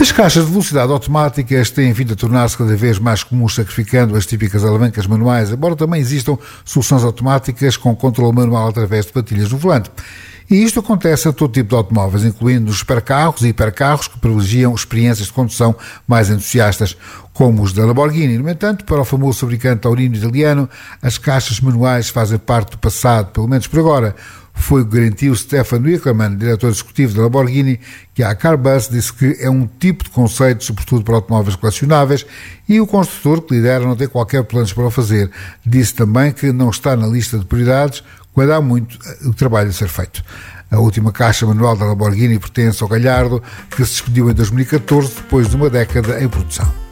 As caixas de velocidade automáticas têm vindo a tornar-se cada vez mais comuns, sacrificando as típicas alavancas manuais, embora também existam soluções automáticas com controle manual através de patilhas no volante. E isto acontece a todo tipo de automóveis, incluindo os supercarros e hipercarros que privilegiam experiências de condução mais entusiastas, como os da Lamborghini. No entanto, para o famoso fabricante taurino italiano, as caixas manuais fazem parte do passado, pelo menos por agora. Foi o que garantiu Stefan Wickermann, diretor executivo da Lamborghini, que a Carbus disse que é um tipo de conceito, sobretudo para automóveis colecionáveis, e o construtor que lidera não tem qualquer planos para o fazer. Disse também que não está na lista de prioridades, quando há muito trabalho a ser feito. A última caixa manual da Lamborghini pertence ao Gallardo, que se despediu em 2014, depois de uma década em produção.